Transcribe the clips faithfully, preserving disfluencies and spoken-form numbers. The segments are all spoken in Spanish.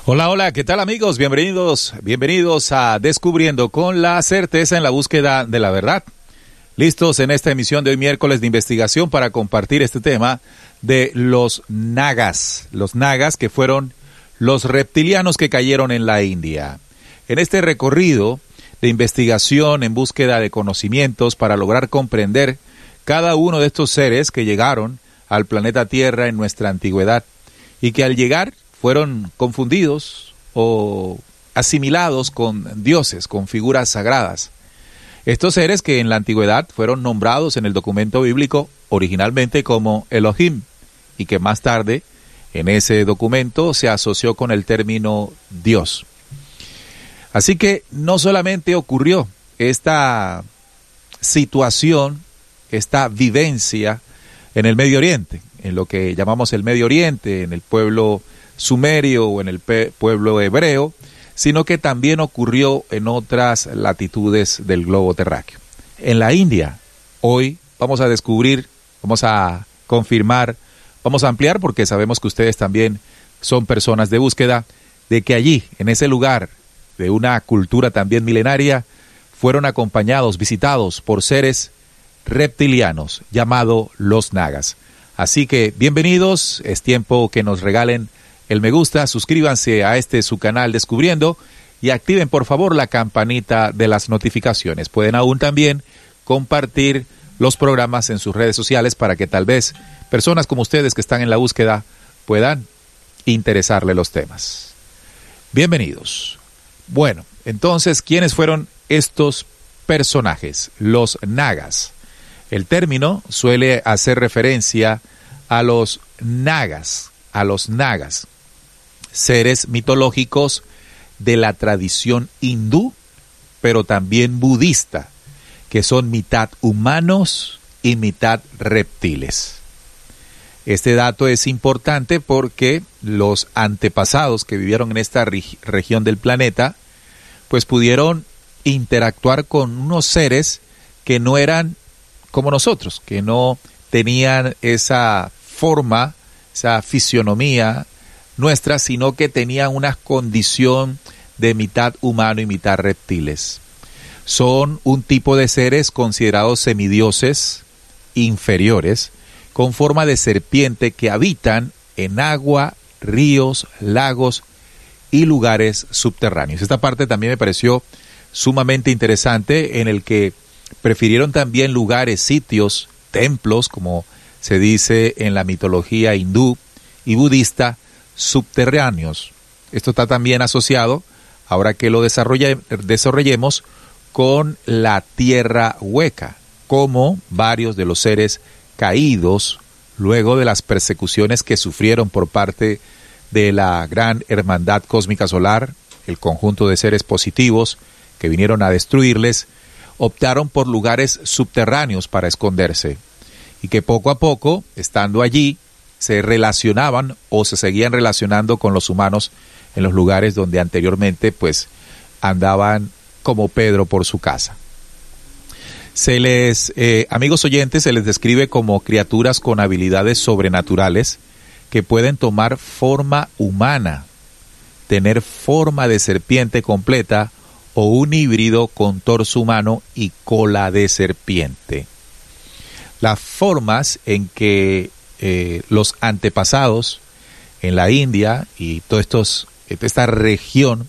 Hola, hola, ¿qué tal amigos? Bienvenidos, bienvenidos a Descubriendo con la certeza en la búsqueda de la verdad. Listos en esta emisión de hoy miércoles de investigación para compartir este tema de los nagas. Los nagas que fueron los reptilianos que cayeron en la India. En este recorrido de investigación en búsqueda de conocimientos para lograr comprender cada uno de estos seres que llegaron al planeta Tierra en nuestra antigüedad y que al llegar fueron confundidos o asimilados con dioses, con figuras sagradas. Estos seres que en la antigüedad fueron nombrados en el documento bíblico originalmente como Elohim y que más tarde en ese documento se asoció con el término Dios. Así que no solamente ocurrió esta situación, esta vivencia en el Medio Oriente, en lo que llamamos el Medio Oriente, en el pueblo sumerio o en el pueblo hebreo, sino que también ocurrió en otras latitudes del globo terráqueo. En la India, hoy vamos a descubrir, vamos a confirmar, vamos a ampliar, porque sabemos que ustedes también son personas de búsqueda, de que allí, en ese lugar de una cultura también milenaria, fueron acompañados, visitados por seres reptilianos, llamados los nagas. Así que bienvenidos, es tiempo que nos regalen el me gusta, suscríbanse a este su canal Descubriendo y activen por favor la campanita de las notificaciones. Pueden aún también compartir los programas en sus redes sociales para que tal vez personas como ustedes que están en la búsqueda puedan interesarle los temas. Bienvenidos. Bueno, entonces, ¿quiénes fueron estos personajes? Los nagas. El término suele hacer referencia a los nagas, a los nagas. Seres mitológicos de la tradición hindú, pero también budista, que son mitad humanos y mitad reptiles. Este dato es importante porque los antepasados que vivieron en esta reg- región del planeta, pues pudieron interactuar con unos seres que no eran como nosotros, que no tenían esa forma, esa fisionomía nuestra, sino que tenían una condición de mitad humano y mitad reptiles. Son un tipo de seres considerados semidioses inferiores, con forma de serpiente que habitan en agua, ríos, lagos y lugares subterráneos. Esta parte también me pareció sumamente interesante, en el que prefirieron también lugares, sitios, templos, como se dice en la mitología hindú y budista, subterráneos. Esto está también asociado, ahora que lo desarrolle, desarrollemos, con la tierra hueca, como varios de los seres caídos luego de las persecuciones que sufrieron por parte de la gran hermandad cósmica solar, el conjunto de seres positivos que vinieron a destruirles, optaron por lugares subterráneos para esconderse, y que poco a poco, estando allí, se relacionaban o se seguían relacionando con los humanos en los lugares donde anteriormente pues andaban como Pedro por su casa. Se les, eh, amigos oyentes, se les describe como criaturas con habilidades sobrenaturales que pueden tomar forma humana, tener forma de serpiente completa o un híbrido con torso humano y cola de serpiente. Las formas en que eh, los antepasados en la India y toda estos, esta región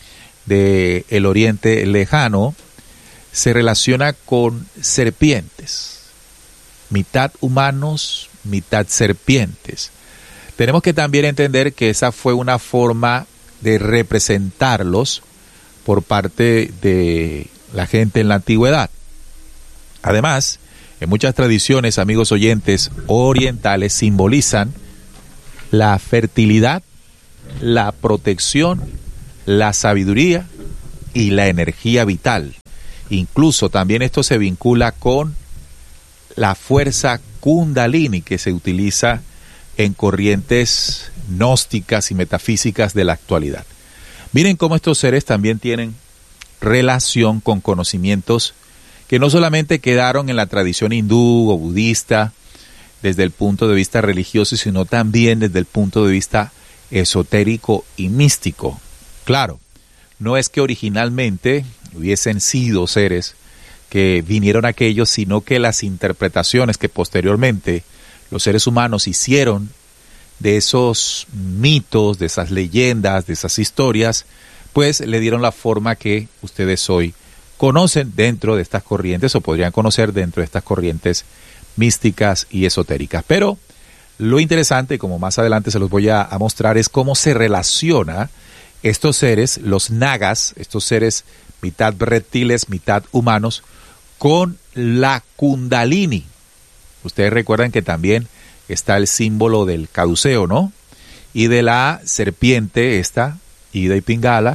del Oriente Lejano se relaciona con serpientes, mitad humanos, mitad serpientes. Tenemos que también entender que esa fue una forma de representarlos por parte de la gente en la antigüedad. Además, en muchas tradiciones, amigos oyentes, orientales simbolizan la fertilidad, la protección, la sabiduría y la energía vital. Incluso también esto se vincula con la fuerza Kundalini que se utiliza en corrientes gnósticas y metafísicas de la actualidad. Miren cómo estos seres también tienen relación con conocimientos que no solamente quedaron en la tradición hindú o budista desde el punto de vista religioso, sino también desde el punto de vista esotérico y místico. Claro, no es que originalmente hubiesen sido seres que vinieron aquellos, sino que las interpretaciones que posteriormente los seres humanos hicieron de esos mitos, de esas leyendas, de esas historias, pues le dieron la forma que ustedes hoy conocen dentro de estas corrientes, o podrían conocer dentro de estas corrientes místicas y esotéricas. Pero lo interesante, como más adelante se los voy a, a mostrar, es cómo se relaciona estos seres, los nagas, estos seres mitad reptiles, mitad humanos, con la Kundalini. Ustedes recuerdan que también está el símbolo del caduceo, ¿no? Y de la serpiente, esta, Ida y Pingala,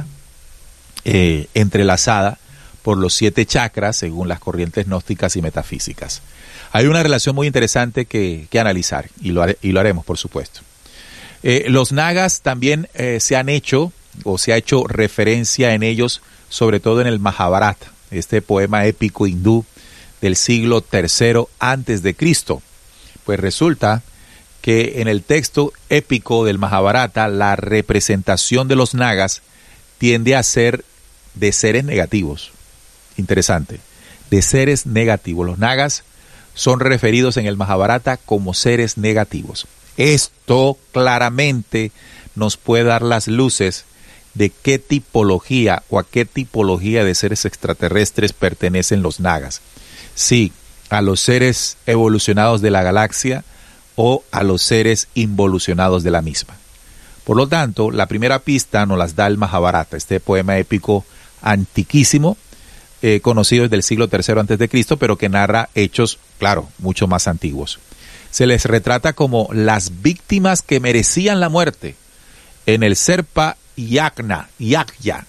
eh, entrelazada por los siete chakras, según las corrientes gnósticas y metafísicas. Hay una relación muy interesante que, que analizar, y lo, haré, y lo haremos, por supuesto. Eh, los nagas también eh, se han hecho, o se ha hecho referencia en ellos, sobre todo en el Mahabharata, este poema épico hindú del siglo tercero antes de Cristo. Pues resulta que en el texto épico del Mahabharata, la representación de los nagas tiende a ser de seres negativos. Interesante, de seres negativos. Los nagas son referidos en el Mahabharata como seres negativos. Esto claramente nos puede dar las luces de qué tipología o a qué tipología de seres extraterrestres pertenecen los nagas. Sí, a los seres evolucionados de la galaxia o a los seres involucionados de la misma. Por lo tanto, la primera pista nos las da el Mahabharata, este poema épico antiquísimo, eh, conocido desde el siglo tercero antes de Cristo, pero que narra hechos, claro, mucho más antiguos. Se les retrata como las víctimas que merecían la muerte en el Serpa Yagna, Yagya,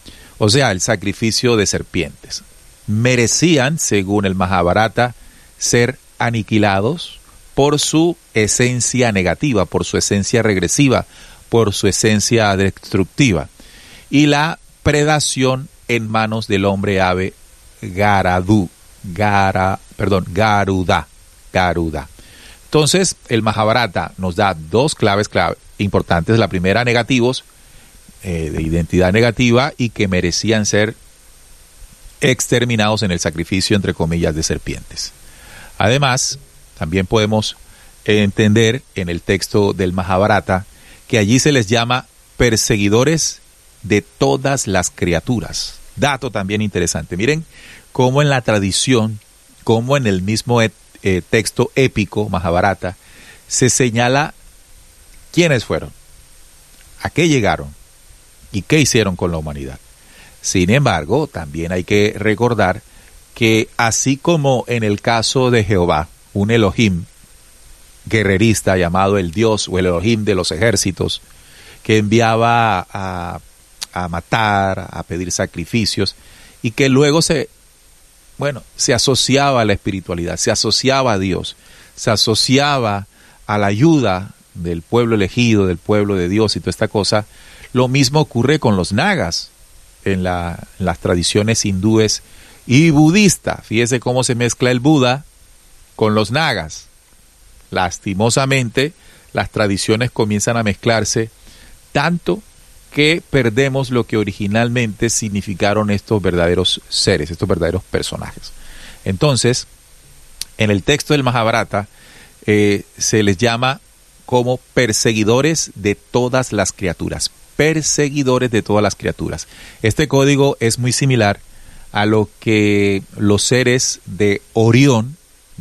o sea, el sacrificio de serpientes. Merecían, según el Mahabharata, ser aniquilados por su esencia negativa, por su esencia regresiva, por su esencia destructiva, y la predación en manos del hombre ave Garadu, Gara, perdón, Garuda, Garuda. Entonces, el Mahabharata nos da dos claves clave, importantes. La primera, negativos, eh, de identidad negativa, y que merecían ser exterminados en el sacrificio, entre comillas, de serpientes. Además, también podemos entender en el texto del Mahabharata que allí se les llama perseguidores de todas las criaturas. Dato también interesante. Miren cómo en la tradición, como en el mismo et, eh, texto épico Mahabharata, se señala quiénes fueron, a qué llegaron y qué hicieron con la humanidad. Sin embargo, también hay que recordar que así como en el caso de Jehová, un Elohim guerrerista llamado el Dios o el Elohim de los ejércitos, que enviaba a, a matar, a pedir sacrificios, y que luego se, bueno, se asociaba a la espiritualidad, se asociaba a Dios, se asociaba a la ayuda del pueblo elegido, del pueblo de Dios y toda esta cosa. Lo mismo ocurre con los nagas en, la, en las tradiciones hindúes y budistas. Fíjese cómo se mezcla el Buda con los nagas. Lastimosamente, las tradiciones comienzan a mezclarse tanto que perdemos lo que originalmente significaron estos verdaderos seres, estos verdaderos personajes. Entonces, en el texto del Mahabharata eh, se les llama como perseguidores de todas las criaturas, perseguidores de todas las criaturas. Este código es muy similar a lo que los seres de Orión,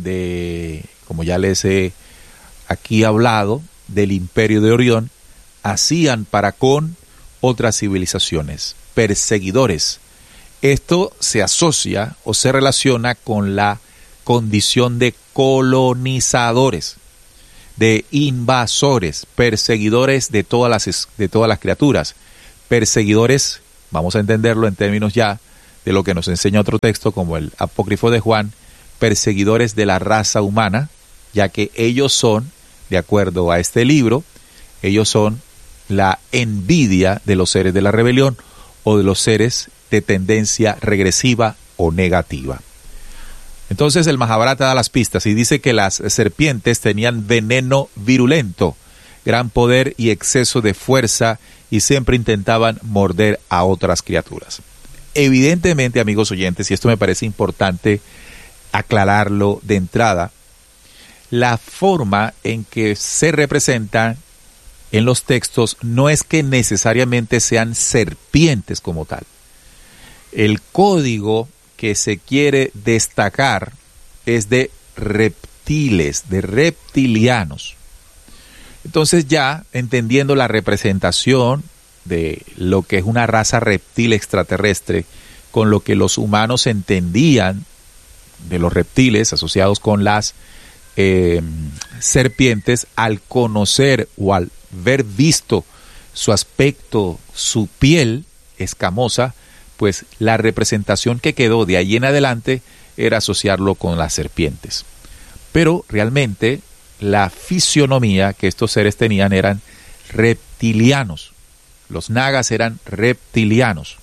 de, como ya les he aquí hablado, del imperio de Orión, hacían para con otras civilizaciones, perseguidores. Esto se asocia o se relaciona con la condición de colonizadores, de invasores, perseguidores de todas las, de todas las criaturas, perseguidores, vamos a entenderlo en términos ya de lo que nos enseña otro texto como el Apócrifo de Juan, perseguidores de la raza humana, ya que ellos son, de acuerdo a este libro, ellos son la envidia de los seres de la rebelión o de los seres de tendencia regresiva o negativa. Entonces el Mahabharata da las pistas y dice que las serpientes tenían veneno virulento gran poder y exceso de fuerza y siempre intentaban morder a otras criaturas. Evidentemente, amigos oyentes, y esto me parece importante aclararlo de entrada, la forma en que se representan en los textos no es que necesariamente sean serpientes como tal. El código que se quiere destacar es de reptiles, de reptilianos. Entonces ya entendiendo la representación de lo que es una raza reptil extraterrestre, con lo que los humanos entendían de los reptiles asociados con las eh, serpientes, al conocer o al ver visto su aspecto, su piel escamosa, pues la representación que quedó de ahí en adelante era asociarlo con las serpientes. Pero realmente la fisionomía que estos seres tenían eran reptilianos. Los nagas eran reptilianos.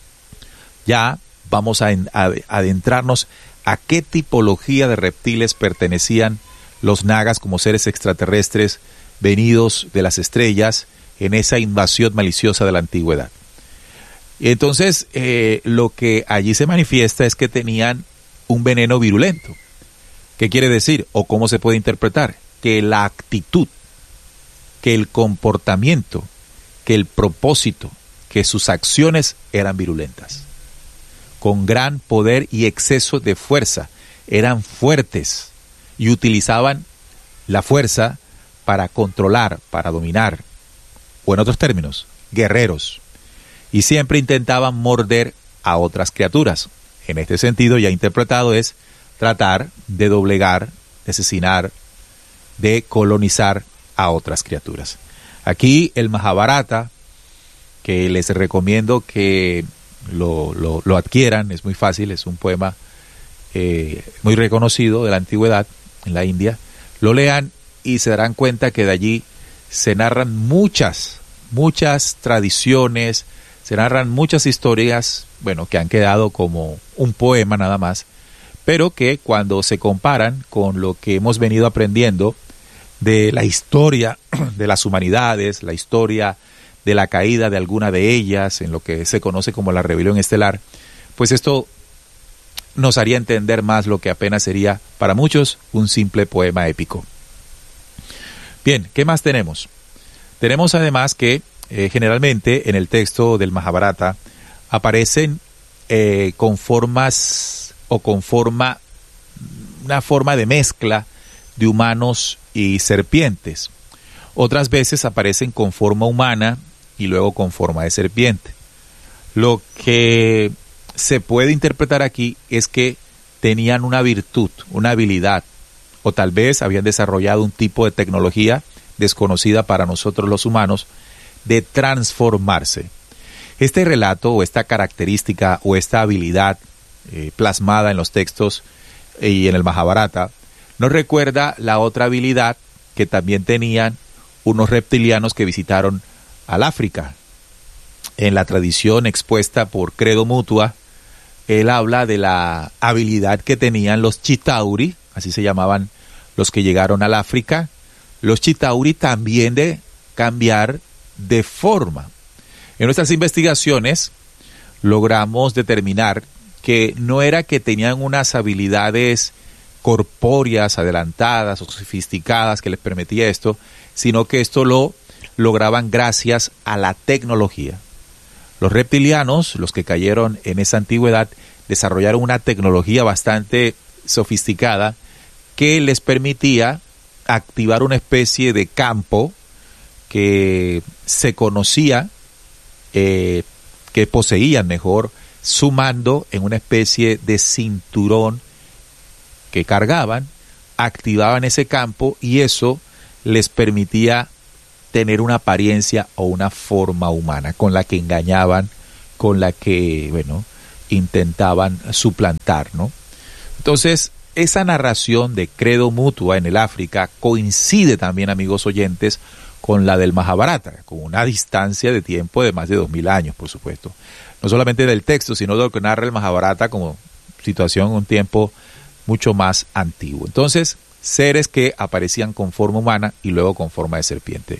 Ya vamos a adentrarnos a qué tipología de reptiles pertenecían los nagas como seres extraterrestres venidos de las estrellas en esa invasión maliciosa de la antigüedad. Y entonces eh, lo que allí se manifiesta es que tenían un veneno virulento. ¿Qué quiere decir? ¿O cómo se puede interpretar? Que la actitud, que el comportamiento, que el propósito, que sus acciones eran virulentas. Con gran poder y exceso de fuerza. Eran fuertes y utilizaban la fuerza para controlar, para dominar. O en otros términos, guerreros. Y siempre intentaban morder a otras criaturas. En este sentido, ya interpretado, es tratar de doblegar, de asesinar, de colonizar a otras criaturas. Aquí el Mahabharata, que les recomiendo que lo, lo, lo adquieran, es muy fácil, es un poema eh, muy reconocido de la antigüedad en la India, lo lean y se darán cuenta que de allí se narran muchas, muchas tradiciones, se narran muchas historias, bueno, que han quedado como un poema nada más, pero que cuando se comparan con lo que hemos venido aprendiendo de la historia de las humanidades, la historia de la caída de alguna de ellas, en lo que se conoce como la rebelión estelar, pues esto nos haría entender más lo que apenas sería para muchos un simple poema épico. Bien, ¿qué más tenemos? Tenemos además que eh, generalmente en el texto del Mahabharata aparecen eh, con formas o con forma, una forma de mezcla de humanos y serpientes. Otras veces aparecen con forma humana y luego con forma de serpiente. Lo que se puede interpretar aquí es que tenían una virtud, una habilidad, o tal vez habían desarrollado un tipo de tecnología desconocida para nosotros los humanos, de transformarse. Este relato o esta característica o esta habilidad eh, plasmada en los textos y en el Mahabharata nos recuerda la otra habilidad que también tenían unos reptilianos que visitaron al África. En la tradición expuesta por Credo Mutua, él habla de la habilidad que tenían los Chitauri, así se llamaban los que llegaron al África, los Chitauri también de cambiar de forma. En nuestras investigaciones logramos determinar que no era que tenían unas habilidades corpóreas, adelantadas o sofisticadas que les permitía esto, sino que esto lo lograban gracias a la tecnología. Los reptilianos, los que cayeron en esa antigüedad, desarrollaron una tecnología bastante sofisticada que les permitía activar una especie de campo que se conocía, eh, que poseían mejor, sumando en una especie de cinturón que cargaban, activaban ese campo y eso les permitía tener una apariencia o una forma humana con la que engañaban, con la que, bueno, intentaban suplantar, ¿no? Entonces, esa narración de Credo Mutua en el África coincide también, amigos oyentes, con la del Mahabharata, con una distancia de tiempo de más de dos mil años, por supuesto. No solamente del texto, sino de lo que narra el Mahabharata como situación en un tiempo mucho más antiguo. Entonces, seres que aparecían con forma humana y luego con forma de serpiente.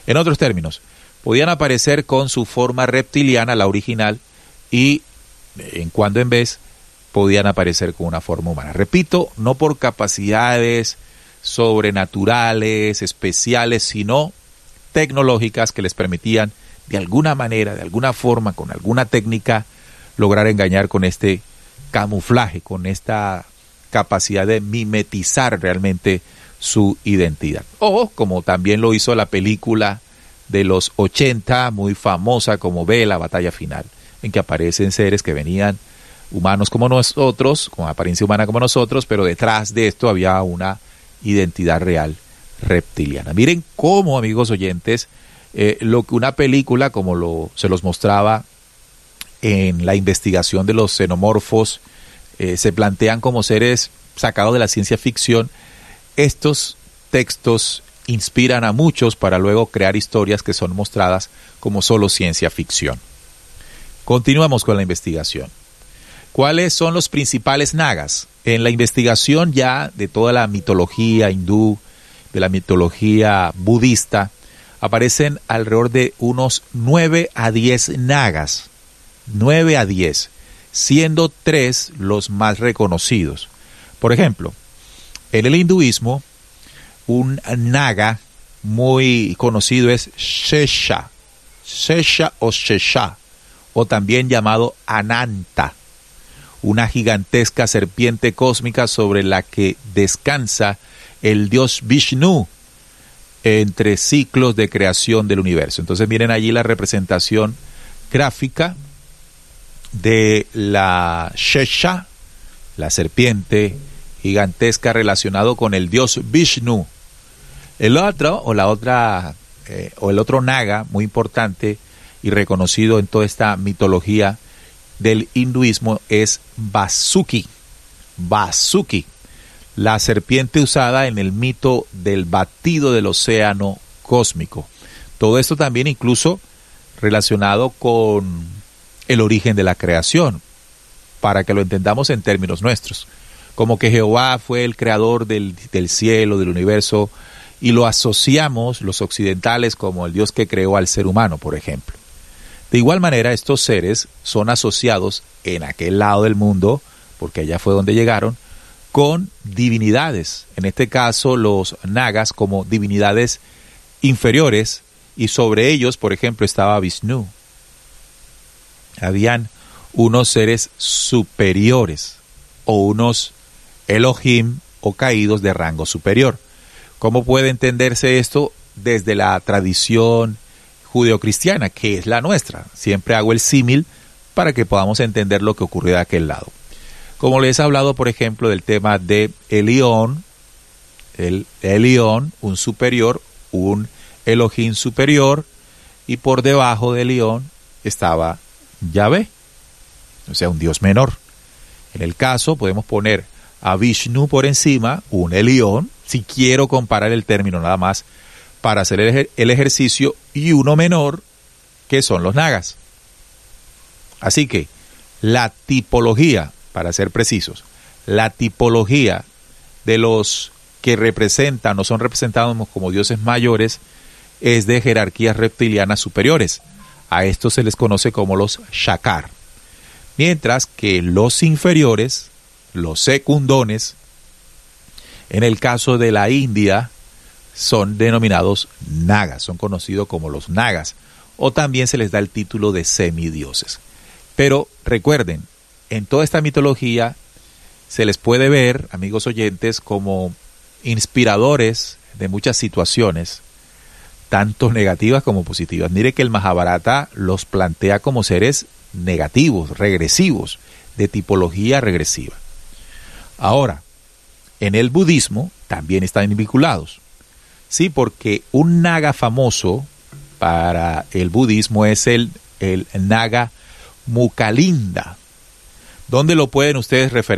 En otros términos, podían aparecer con su forma reptiliana, la original, y en cuando en vez podían aparecer con una forma humana. Repito, no por capacidades sobrenaturales, especiales, sino tecnológicas que les permitían de alguna manera, de alguna forma, con alguna técnica, lograr engañar con este camuflaje, con esta capacidad de mimetizar realmente su identidad. O como también lo hizo la película de los ochenta, muy famosa como Ve, la batalla final, en que aparecen seres que venían humanos como nosotros, con apariencia humana como nosotros, pero detrás de esto había una identidad real reptiliana. Miren cómo, amigos oyentes, eh, lo que una película, como lo, se los mostraba en la investigación de los xenomorfos, eh, se plantean como seres sacados de la ciencia ficción. Estos textos inspiran a muchos para luego crear historias que son mostradas como solo ciencia ficción. Continuamos con la investigación. ¿Cuáles son los principales nagas? En la investigación ya de toda la mitología hindú, de la mitología budista, aparecen alrededor de unos nueve a diez nagas. nueve a diez, siendo tres los más reconocidos. Por ejemplo, en el hinduismo, un naga muy conocido es Shesha, Shesha o Shesha, o también llamado Ananta, una gigantesca serpiente cósmica sobre la que descansa el dios Vishnu entre ciclos de creación del universo. Entonces miren allí la representación gráfica de la Shesha, la serpiente gigantesca relacionado con el dios Vishnu. El otro, o la otra, eh, o el otro naga muy importante y reconocido en toda esta mitología del hinduismo es Vasuki. Vasuki, la serpiente usada en el mito del batido del océano cósmico. Todo esto también incluso relacionado con el origen de la creación, para que lo entendamos en términos nuestros. Como que Jehová fue el creador del, del cielo, del universo, y lo asociamos los occidentales como el Dios que creó al ser humano, por ejemplo. De igual manera, estos seres son asociados en aquel lado del mundo, porque allá fue donde llegaron, con divinidades. En este caso, los nagas como divinidades inferiores, y sobre ellos, por ejemplo, estaba Vishnu. Habían unos seres superiores, o unos Elohim, o caídos de rango superior. ¿Cómo puede entenderse esto desde la tradición judeocristiana, que es la nuestra? Siempre hago el símil para que podamos entender lo que ocurrió de aquel lado. Como les he hablado, por ejemplo, del tema de Elión, el Elión, un superior, un Elohim superior, y por debajo de Elión estaba Yahvé, o sea, un dios menor. En el caso, podemos poner a Vishnu por encima, un Elión, si quiero comparar el término nada más, para hacer el, ejer el ejercicio, y uno menor, que son los nagas. Así que, la tipología, para ser precisos, la tipología de los que representan o son representados como dioses mayores es de jerarquías reptilianas superiores. A estos se les conoce como los Shakar. Mientras que los inferiores, los secundones, en el caso de la India, son denominados nagas, son conocidos como los nagas, o también se les da el título de semidioses. Pero recuerden, en toda esta mitología se les puede ver, amigos oyentes, como inspiradores de muchas situaciones, tanto negativas como positivas. Mire que el Mahabharata los plantea como seres negativos, regresivos, de tipología regresiva. Ahora, en el budismo también están vinculados. Sí, porque un naga famoso para el budismo es el, el naga Mukalinda. ¿Dónde lo pueden ustedes referenciar?